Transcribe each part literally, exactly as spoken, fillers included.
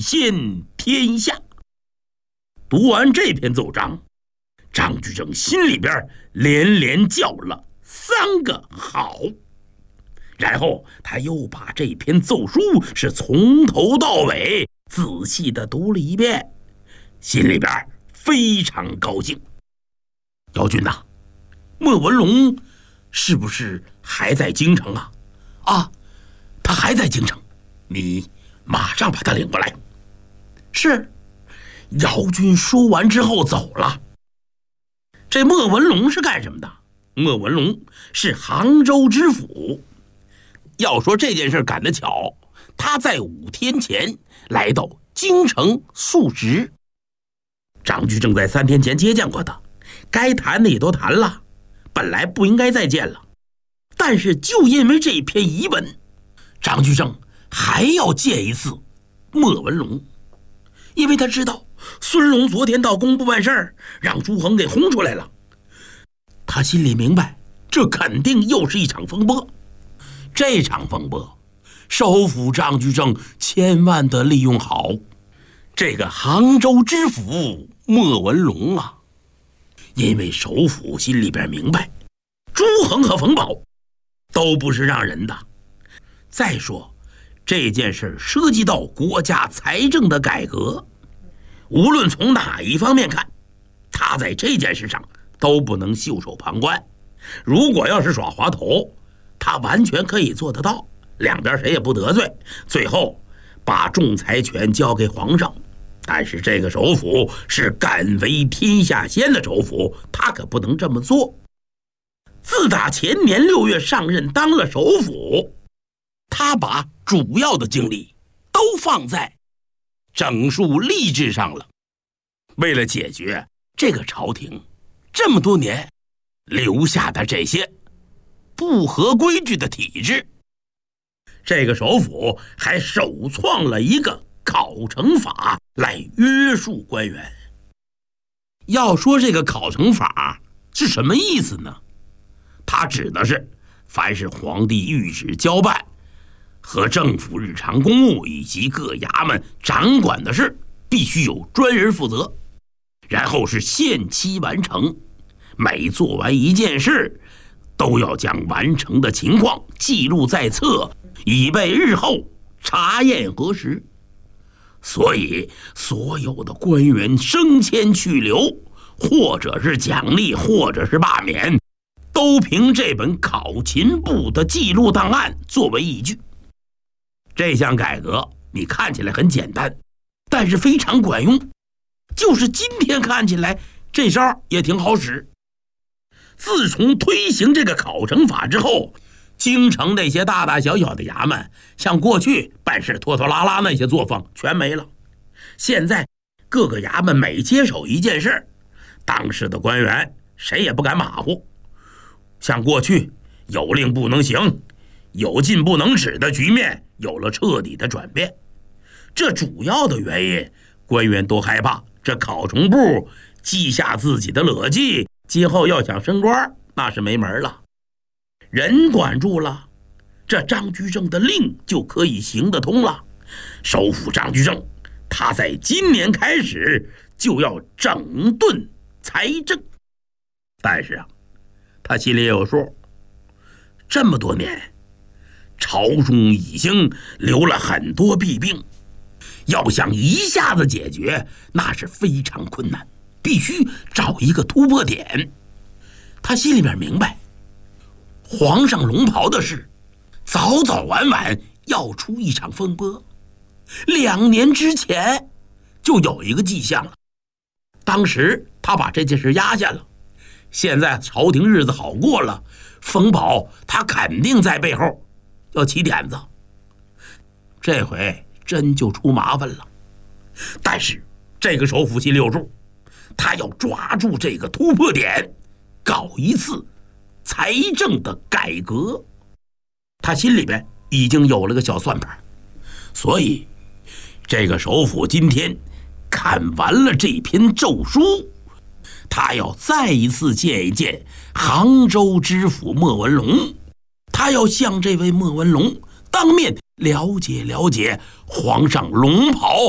先天下。读完这篇奏章，张居正心里边连连叫了三个好，然后他又把这篇奏书是从头到尾仔细的读了一遍，心里边非常高兴。姚军呐，莫文龙是不是还在京城啊？啊，他还在京城，你马上把他领过来。是。姚军说完之后走了。这莫文龙是干什么的？莫文龙是杭州知府。要说这件事赶得巧，他在五天前来到京城述职。张居正在三天前接见过他，该谈的也都谈了，本来不应该再见了，但是就因为这篇遗文，张居正还要见一次莫文龙，因为他知道孙龙昨天到工部办事儿，让朱恒给轰出来了。他心里明白，这肯定又是一场风波。这场风波，首辅张居正千万得利用好。这个杭州知府莫文龙啊，因为首辅心里边明白，朱恒和冯保都不是让人的。再说，这件事涉及到国家财政的改革，无论从哪一方面看，他在这件事上都不能袖手旁观。如果要是耍滑头，他完全可以做得到，两边谁也不得罪，最后把仲裁权交给皇上。但是这个首辅是敢为天下先的首辅，他可不能这么做。自打前年六月上任当了首辅，他把主要的精力都放在整肃吏治上了。为了解决这个朝廷这么多年留下的这些不合规矩的体制，这个首辅还首创了一个考成法来约束官员。要说这个考成法是什么意思呢？它指的是凡是皇帝谕旨交办和政府日常公务以及各衙门掌管的事，必须有专人负责，然后是限期完成。每做完一件事，都要将完成的情况记录在册，以备日后查验核实。所以所有的官员升迁去留，或者是奖励，或者是罢免，都凭这本考勤部的记录档案作为依据。这项改革你看起来很简单，但是非常管用，就是今天看起来这招也挺好使。自从推行这个考成法之后，京城那些大大小小的衙门，像过去办事拖拖拉拉那些作风全没了。现在各个衙门每接手一件事，当时的官员谁也不敢马虎。像过去有令不能行，有禁不能止的局面有了彻底的转变。这主要的原因，官员都害怕这考成部记下自己的劣迹，今后要想升官那是没门了。人管住了，这张居正的令就可以行得通了。首辅张居正他在今年开始就要整顿财政，但是啊，他心里也有数，这么多年朝中已经留了很多弊病，要想一下子解决那是非常困难，必须找一个突破点。他心里面明白，皇上龙袍的事早早晚晚要出一场风波，两年之前就有一个迹象了。当时他把这件事压下了，现在朝廷日子好过了，冯保他肯定在背后要起点子，这回真就出麻烦了。但是这个首辅心里有数，他要抓住这个突破点，搞一次财政的改革。他心里边已经有了个小算盘，所以这个首辅今天看完了这篇奏书，他要再一次见一见杭州知府莫文龙，他要向这位莫文龙当面了解了解皇上龙袍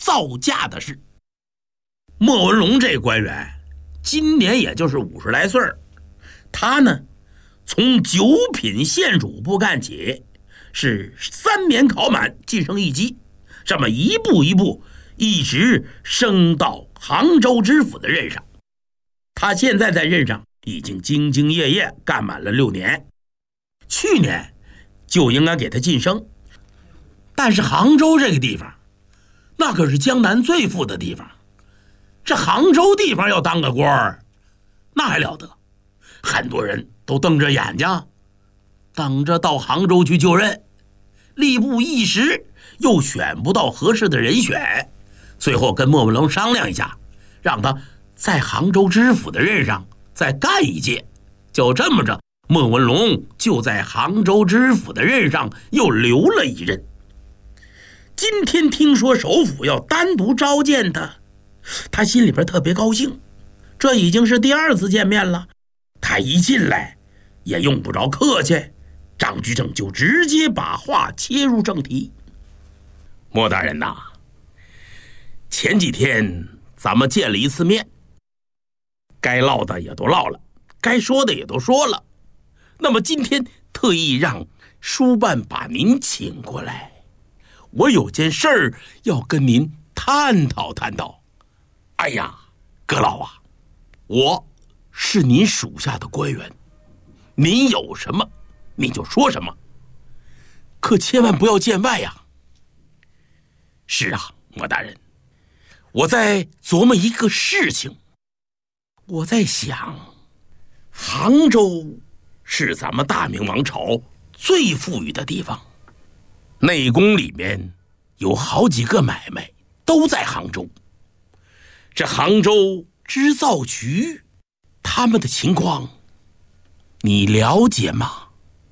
造假的事。莫文龙这官员今年也就是五十来岁，他呢从九品县主簿干起，是三年考满晋升一级，这么一步一步一直升到杭州知府的任上。他现在在任上已经兢兢业业干满了六年，去年就应该给他晋升。但是杭州这个地方那可是江南最富的地方，这杭州地方要当个官儿那还了得，很多人都瞪着眼睛等着到杭州去就任，吏部一时又选不到合适的人选，最后跟莫文龙商量一下，让他在杭州知府的任上再干一届。就这么着，莫文龙就在杭州知府的任上又留了一任。今天听说首府要单独召见他，他心里边特别高兴，这已经是第二次见面了。他一进来也用不着客气，张居正就直接把话切入正题。莫大人呐，前几天咱们见了一次面，该唠的也都唠了，该说的也都说了，那么今天特意让书办把您请过来，我有件事儿要跟您探讨探讨。哎呀，阁老啊，我是您属下的官员，您有什么你就说什么，可千万不要见外呀。是啊，莫大人，我在琢磨一个事情，我在想，杭州是咱们大明王朝最富裕的地方，内宫里面有好几个买卖都在杭州。这杭州织造局他们的情况你了解吗？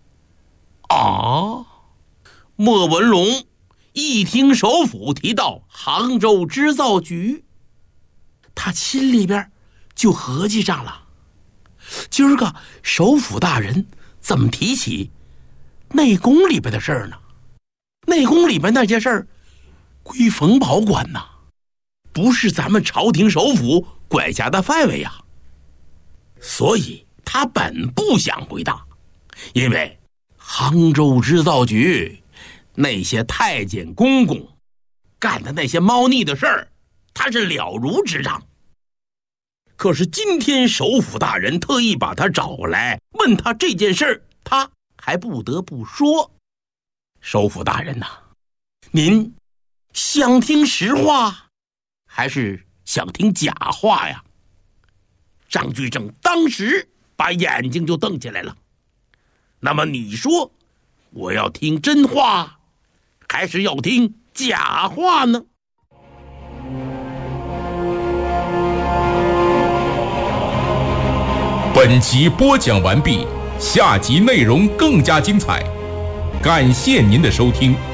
啊，莫文龙一听首府提到杭州织造局，他心里边就合计上了，今儿个首府大人怎么提起内宫里边的事儿呢？内宫里边那些事儿归冯保管呐，不是咱们朝廷首府管辖的范围呀。所以他本不想回答，因为杭州织造局那些太监公公干的那些猫腻的事儿，他是了如指掌。可是今天首府大人特意把他找来，问他这件事儿，他还不得不说。首府大人呐、啊，您想听实话还是想听假话呀？张居正当时把眼睛就瞪起来了。那么你说，我要听真话还是要听假话呢？ 本集播讲完毕，下集内容更加精彩，感谢您的收听。